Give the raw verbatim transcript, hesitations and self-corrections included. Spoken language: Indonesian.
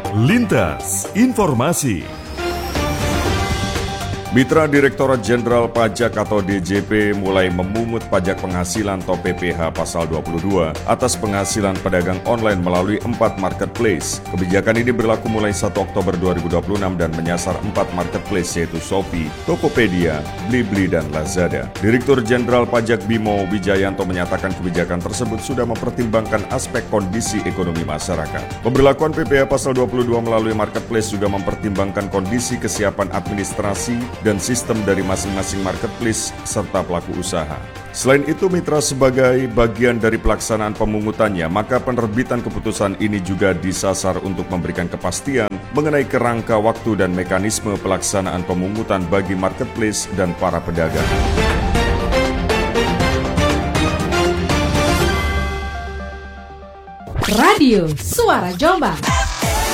Lintas Informasi. Mitra Direktorat Jenderal Pajak atau D J P mulai memungut pajak penghasilan atau P P H pasal dua puluh dua atas penghasilan pedagang online melalui empat marketplace. Kebijakan ini berlaku mulai satu Oktober dua ribu dua puluh enam dan menyasar empat marketplace yaitu Shopee, Tokopedia, Blibli, dan Lazada. Direktur Jenderal Pajak Bimo Wijayanto menyatakan kebijakan tersebut sudah mempertimbangkan aspek kondisi ekonomi masyarakat. Pemberlakuan P P H pasal dua puluh dua melalui marketplace juga mempertimbangkan kondisi kesiapan administrasi dan sistem dari masing-masing marketplace serta pelaku usaha. Selain itu, mitra sebagai bagian dari pelaksanaan pemungutannya, maka penerbitan keputusan ini juga disasar untuk memberikan kepastian mengenai kerangka waktu dan mekanisme pelaksanaan pemungutan bagi marketplace dan para pedagang. Radio Suara Jombang.